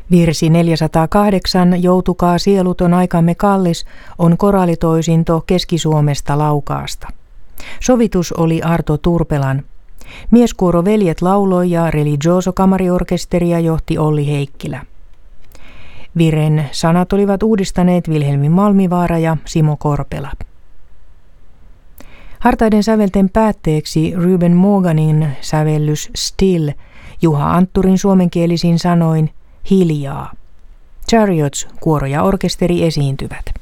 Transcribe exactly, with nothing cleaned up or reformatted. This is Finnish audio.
Virsi neljäsataakahdeksan, Joutukaa sieluton aikamme kallis, on koraalitoisinto Keski-Suomesta Laukaasta. Sovitus oli Arto Turpelan. Mieskuoro Veljet lauloi ja Religioso kamariorkesteria johti Olli Heikkilä. Viren sanat olivat uudistaneet Vilhelmi Malmivaara ja Simo Korpela. Hartaiden sävelten päätteeksi Ruben Morganin sävellys Still, Juha Antturin suomenkielisin sanoin hiljaa. Chariots, kuoro ja orkesteri esiintyvät.